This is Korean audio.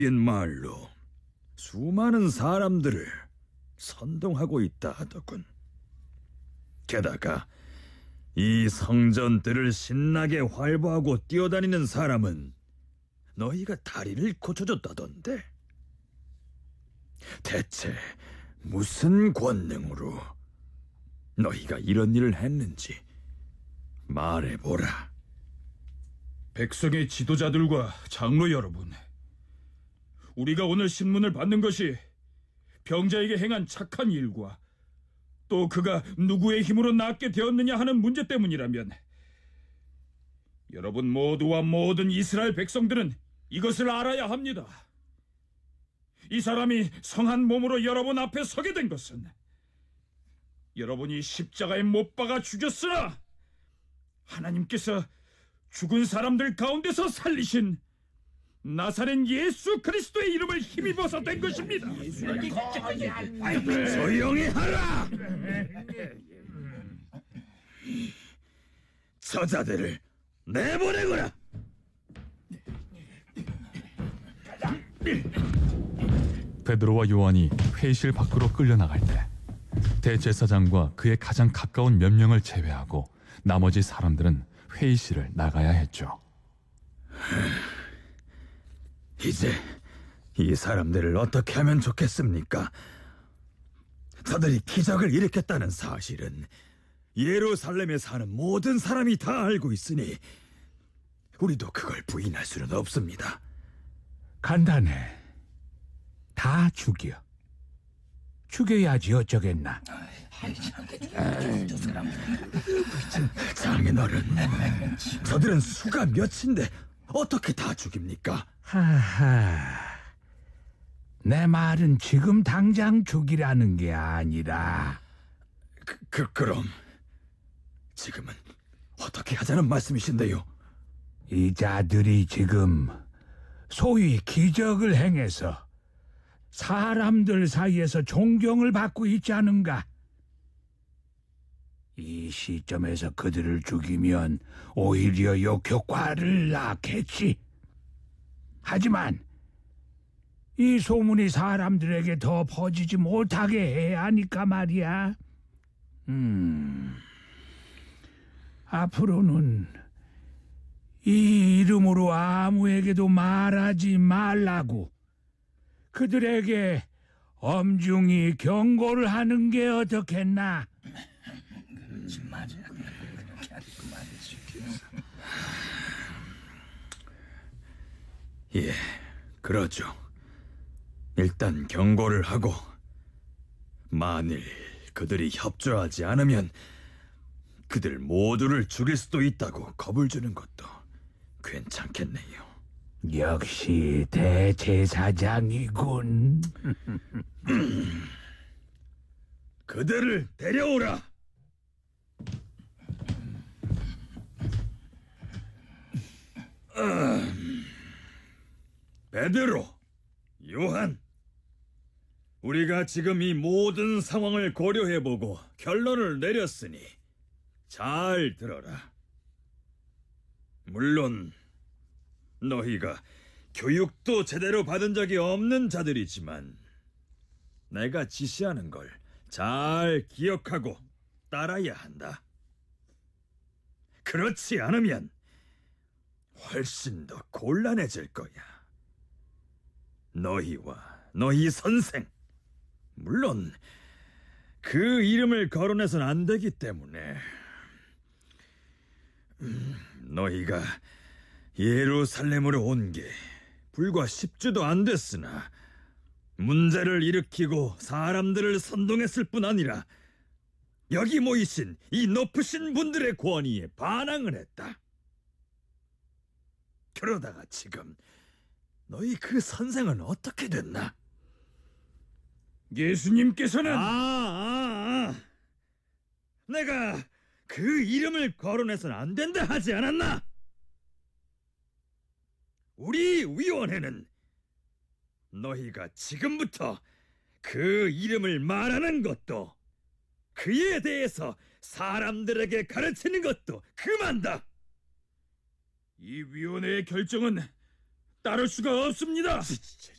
말로 수많은 사람들을 선동하고 있다 하더군. 게다가 이 성전들을 신나게 활보하고 뛰어다니는 사람은 너희가 다리를 고쳐줬다던데. 대체 무슨 권능으로 너희가 이런 일을 했는지 말해보라. 백성의 지도자들과 장로 여러분, 우리가 오늘 신문을 받는 것이 병자에게 행한 착한 일과 또 그가 누구의 힘으로 낫게 되었느냐 하는 문제 때문이라면 여러분 모두와 모든 이스라엘 백성들은 이것을 알아야 합니다. 이 사람이 성한 몸으로 여러분 앞에 서게 된 것은 여러분이 십자가에 못 박아 죽였으나 하나님께서 죽은 사람들 가운데서 살리신 나사렛 예수 그리스도의 이름을 힘입어서 된 것입니다. 조용히 하라! 저자들을 내보내거라! 베드로와 요한이 회의실 밖으로 끌려나갈 때 대제사장과 그의 가장 가까운 몇 명을 제외하고 나머지 사람들은 회의실을 나가야 했죠. 이제 이 사람들을 어떻게 하면 좋겠습니까? 저들이 기적을 일으켰다는 사실은 예루살렘에 사는 모든 사람이 다 알고 있으니 우리도 그걸 부인할 수는 없습니다. 간단해. 다 죽여야지 어쩌겠나. 장인어른, 저들은 수가 몇인데 어떻게 다 죽입니까? 하하, 내 말은 지금 당장 죽이라는 게 아니라 그럼 지금은 어떻게 하자는 말씀이신데요? 이 자들이 지금 소위 기적을 행해서 사람들 사이에서 존경을 받고 있지 않은가? 이 시점에서 그들을 죽이면 오히려 역효과를 낳겠지. 하지만 이 소문이 사람들에게 더 퍼지지 못하게 해야 하니까 말이야. 앞으로는 이 이름으로 아무에게도 말하지 말라고 그들에게 엄중히 경고를 하는 게 어떻겠나? 맞아. 예, 그러죠. 일단 경고를 하고 만일 그들이 협조하지 않으면 그들 모두를 죽일 수도 있다고 겁을 주는 것도 괜찮겠네요. 역시 대제사장이군. 그들을 데려오라. 베드로, 요한, 우리가 지금 이 모든 상황을 고려해보고 결론을 내렸으니 잘 들어라. 물론 너희가 교육도 제대로 받은 적이 없는 자들이지만 내가 지시하는 걸 잘 기억하고 따라야 한다. 그렇지 않으면 훨씬 더 곤란해질 거야. 너희와 너희 선생, 물론 그 이름을 거론해서는 안 되기 때문에 너희가 예루살렘으로 온 게 불과 10주도 안 됐으나 문제를 일으키고 사람들을 선동했을 뿐 아니라 여기 모이신 이 높으신 분들의 권위에 반항을 했다. 그러다가 지금 너희 그 선생은 어떻게 됐나? 예수님께서는 내가 그 이름을 거론해서는 안 된다 하지 않았나? 우리 위원회는 너희가 지금부터 그 이름을 말하는 것도 그에 대해서 사람들에게 가르치는 것도 그만다. 이 위원회의 결정은 따를 수가 없습니다.